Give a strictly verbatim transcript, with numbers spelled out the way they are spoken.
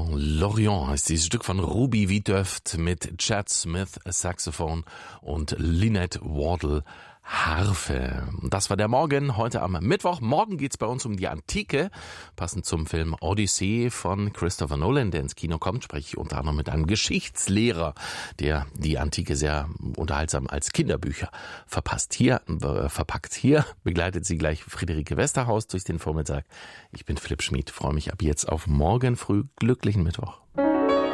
Dans l'Orient heißt dieses Stück von Ruby Wiedoeft mit Chad Smith Saxophon und Lynette Wardle Harfe. Das war der Morgen heute am Mittwoch. Morgen geht's bei uns um die Antike. Passend zum Film Odyssey von Christopher Nolan, der ins Kino kommt, spreche ich unter anderem mit einem Geschichtslehrer, der die Antike sehr unterhaltsam als Kinderbücher verpasst. Hier, äh, verpackt. Hier begleitet sie gleich Friederike Westerhaus durch den Vormittag. Ich bin Philipp Schmid, freue mich ab jetzt auf morgen früh. Glücklichen Mittwoch.